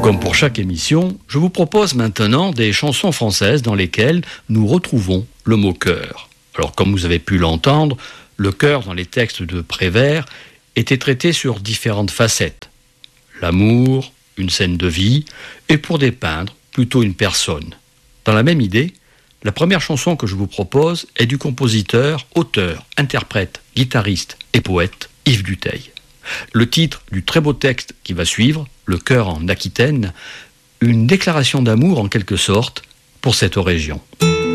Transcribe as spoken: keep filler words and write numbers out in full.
Comme pour chaque émission, je vous propose maintenant des chansons françaises dans lesquelles nous retrouvons le mot cœur. Alors, comme vous avez pu l'entendre, le cœur dans les textes de Prévert était traité sur différentes facettes. L'amour, une scène de vie, et pour dépeindre plutôt une personne. Dans la même idée, la première chanson que je vous propose est du compositeur, auteur, interprète, guitariste et poète Yves Dutheil. Le titre du très beau texte qui va suivre, Le cœur en Aquitaine, une déclaration d'amour en quelque sorte pour cette région.